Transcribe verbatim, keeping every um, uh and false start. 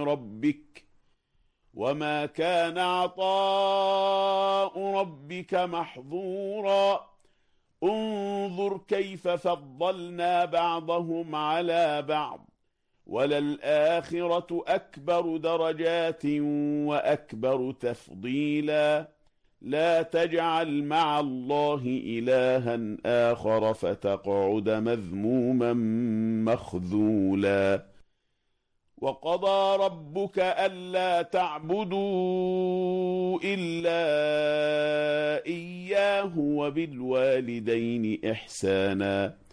ربك وما كان عطاء ربك محظورا انظر كيف فضلنا بعضهم على بعض وللآخرة أكبر درجات وأكبر تفضيلا لا تجعل مع الله إلها آخر فتقعد مذموما مخذولا وقضى ربك ألا تعبدوا إلا إياه وبالوالدين إحسانا